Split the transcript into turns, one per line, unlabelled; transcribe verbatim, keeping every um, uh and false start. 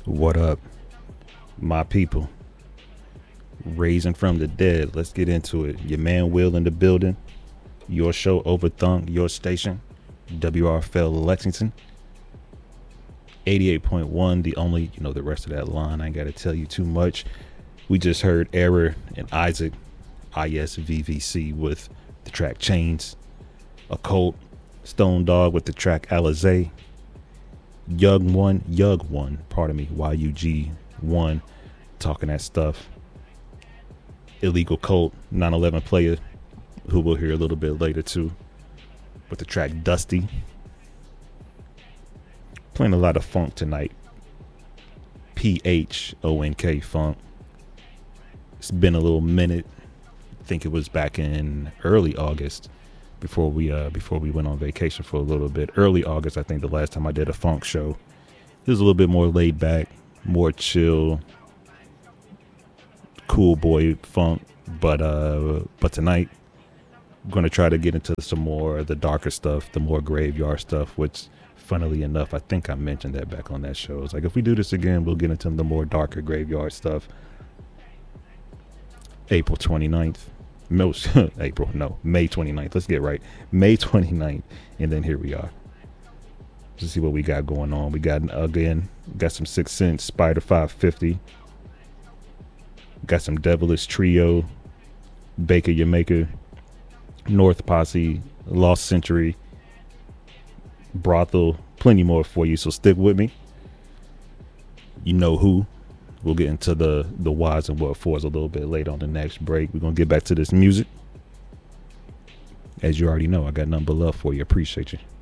What up, my people? Raising from the dead. Let's get into it. Your man Will in the building. Your show Overthunk, your station. W R F L Lexington. eighty-eight point one, the only, you know, the rest of that line. I ain't got to tell you too much. We just heard Error and Isaac, I S V V C, with the track Chains. Occult, Stone Dog with the track Alizé. Yug one, Yug one, pardon me, Y U G one, talking that stuff. Illegal Cult, nine eleven Player, who we'll hear a little bit later too, with the track Dusty. Playing a lot of funk tonight. P H O N K funk. It's been a little minute. I think it was back in early August before we uh before we went on vacation for a little bit. Early August, I think the last time I did a funk show. It was a little bit more laid back, more chill, cool boy funk. But uh but tonight I'm gonna try to get into some more of the darker stuff, the more graveyard stuff, which funnily enough, I think I mentioned that back on that show. It's like, if we do this again, we'll get into the more darker graveyard stuff. April twenty-ninth. Most April, no, May twenty-ninth. Let's get right. May twenty-ninth. And then here we are. Let's see what we got going on. We got, again, got some Six Sense, Spider five fifty. Got some Devilish Trio, Baker Yamaker, North Posse, Lost Century, Brothel, plenty more for you, so stick with me. You know who. We'll get into the the whys and what fors a little bit later on the next break. We're gonna get back to this music. As you already know, I got nothing but love for you. Appreciate you.